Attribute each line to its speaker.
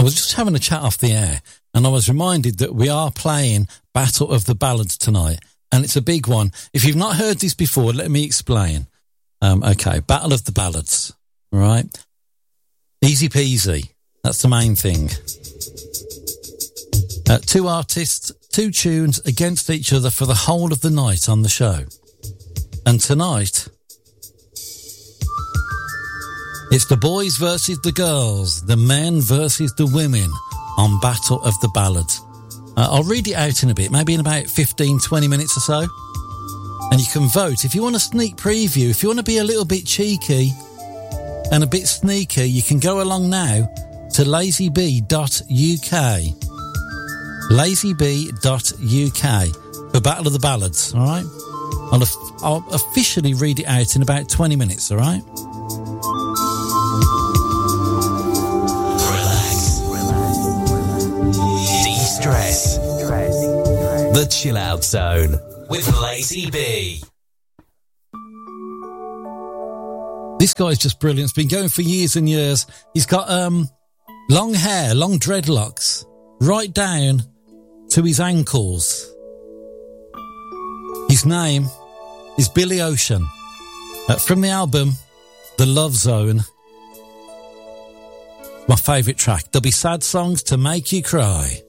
Speaker 1: was just having a chat off the air, and I was reminded that we are playing Battle of the Ballads tonight, and it's a big one. If you've not heard this before, let me explain. Okay, Battle of the Ballads, right? Easy peasy. That's the main thing. Two artists, two tunes against each other for the whole of the night on the show. And tonight, it's the boys versus the girls, the men versus the women on Battle of the Ballads. I'll read it out in a bit, maybe in about 15, 20 minutes or so. And you can vote. If you want a sneak preview, if you want to be a little bit cheeky and a bit sneaky, you can go along now to lazybee.uk. lazybee.uk for Battle of the Ballads, all right? I'll officially read it out in about 20 minutes, all right?
Speaker 2: Relax. De-stress. The Chill Out Zone with Lazy B.
Speaker 1: This guy's just brilliant. It's been going for years and years. He's got long hair, long dreadlocks, right down to his ankles. His name is Billy Ocean. From the album The Love Zone, my favourite track. There'll be sad songs to make you cry.